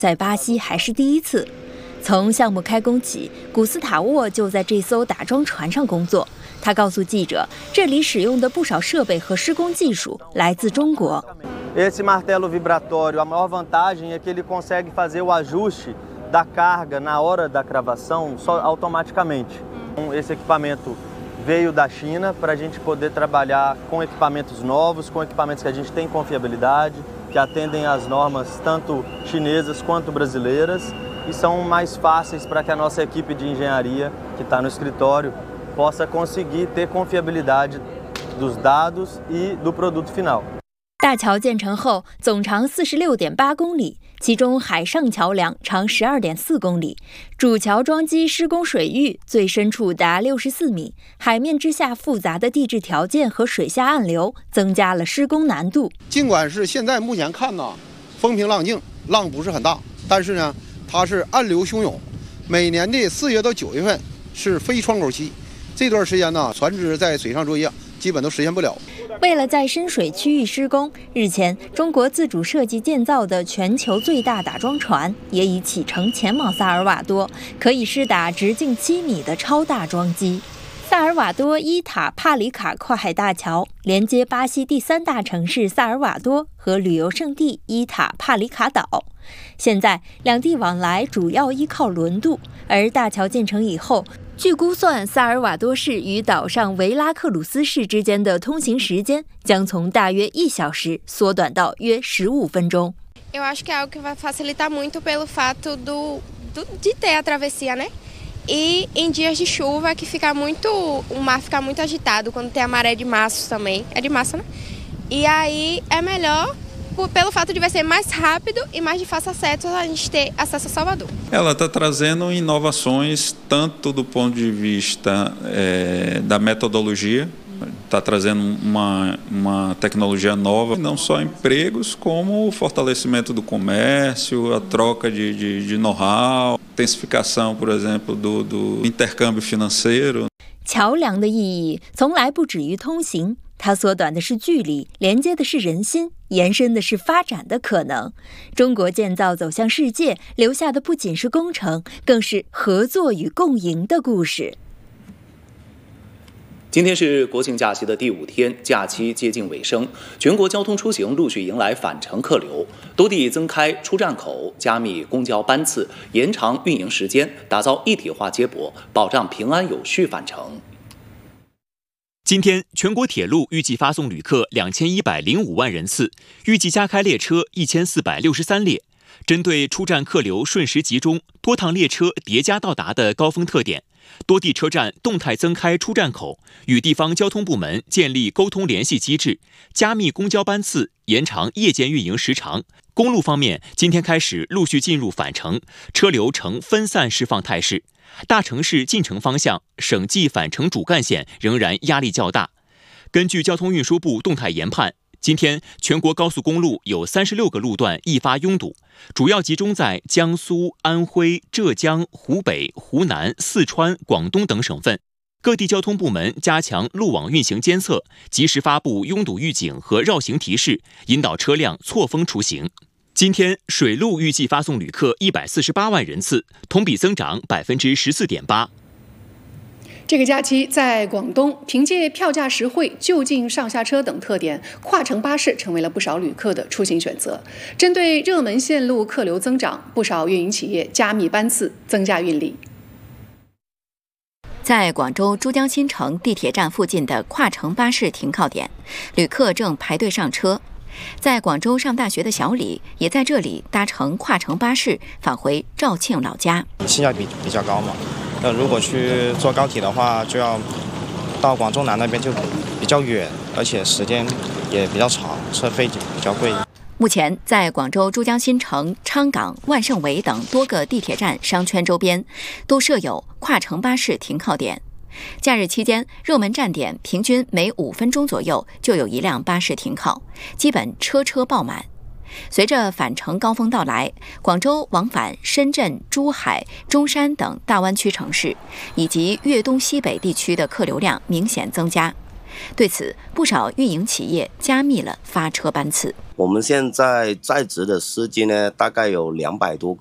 在巴西还是第一次。从项目开工起，古斯塔沃就在这艘打桩船上工作。他告诉记者，这里使用的不少设备和施工技术来自中国。 Esse martelo vibratório, a maior vantagem é que ele consegue fazer o ajuste da carga na hora da cravação só automaticamente. Esse equipamento veio da China para a gente poder trabalhar com equipamentos novos, com equipamentos que a gente tem confiabilidade, que atendem às normas tanto chinesas quanto brasileiras e são mais fáceis para que a nossa equipe de engenharia que está no escritório possa conseguir ter confiabilidade dos dados e do produto final. 大桥建成后，总长46.8公里，其中海上桥梁长12.4公里，主桥桩基施工水域最深处达64米，海面之下复杂的地质条件和水下暗流增加了施工难度。 尽管是现在目前看呢，风平浪静，浪不是很大，但是呢，它是暗流汹涌。每年的4月到9月份是非窗口期，这段时间呢，船只在水上作业基本都实现不了。 为了在深水区域施工，日前中国自主设计建造的全球最大打桩船也已启程前往萨尔瓦多，可以施打直径7米的超大桩机。萨尔瓦多伊塔帕里卡跨海大桥连接巴西第3大城市萨尔瓦多和旅游胜地伊塔帕里卡岛。现在两地往来主要依靠轮渡，而大桥建成以后，据估算，萨尔瓦多市与岛上维拉克鲁斯市之间的通行时间将从大约1小时缩短到约15分钟。 Eu acho que é algo que vai facilitar muito pelo fato de ter a travessia, né? E em dias de chuva que o mar fica muito agitado quando tem a maré de março também, é de março, né? E aí é melhor pelo fato de vai ser mais rápido e mais de fácil acesso a gente ter acesso a Salvador. Ela está trazendo inovações tanto do ponto de vista da metodologia, está trazendo uma tecnologia nova, não só empregos, como o fortalecimento do comércio, a troca de know-how, intensificação, por exemplo, do intercâmbio financeiro. 桥梁的意义从来不止于通行，它缩短的是距离，连接的是人心，延伸的是发展的可能。中国建造走向世界，留下的不仅是工程，更是合作与共赢的故事。 今天是国庆假期的第5天，假期接近尾声，全国交通出行陆续迎来返程客流，多地增开出站口，加密公交班次，延长运营时间，打造一体化接驳，保障平安有序返程。 今天，全国铁路预计发送旅客2105万人次，预计加开列车1463列。针对出站客流瞬时集中、多趟列车叠加到达的高峰特点，多地车站动态增开出站口，与地方交通部门建立沟通联系机制，加密公交班次，延长夜间运营时长。公路方面，今天开始陆续进入返程，车流呈分散释放态势。大城市进城方向，省际返程主干线仍然压力较大。根据交通运输部动态研判，今天全国高速公路有36个路段易发拥堵，主要集中在江苏、安徽、浙江、湖北、湖南、四川、广东等省份。各地交通部门加强路网运行监测，及时发布拥堵预警和绕行提示，引导车辆错峰出行。今天水路预计发送旅客148万人次，同比增长14.8%。 这个假期在广东，凭借票价实惠、就近上下车等特点，跨城巴士成为了不少旅客的出行选择。针对热门线路客流增长，不少运营企业加密班次，增加运力。 在广州珠江新城地铁站附近的跨城巴士停靠点，旅客正排队上车。在广州上大学的小李也在这里搭乘跨城巴士返回肇庆老家。 性价比比较高嘛，如果去坐高铁的话，就要到广州南那边就比较远，而且时间也比较长，车费就比较贵。 目前，在广州珠江新城、昌岗、万盛围等多个地铁站商圈周边，都设有跨城巴士停靠点。假日期间，热门站点平均每5分钟左右就有一辆巴士停靠，基本车车爆满。随着返程高峰到来，广州往返深圳、珠海、中山等大湾区城市以及粤东西北地区的客流量明显增加。 对此，不少运营企业加密了发车班次。 我们现在在职的司机呢，大概有200多